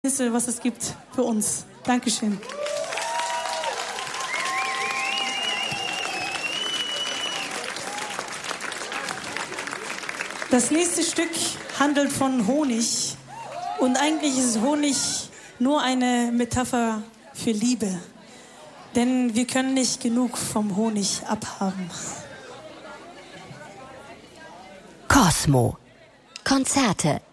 was es gibt für uns. Dankeschön. Das nächste Stück handelt von Honig. Und eigentlich ist Honig nur eine Metapher für Liebe. Denn wir können nicht genug vom Honig abhaben. Kosmo. Konzerte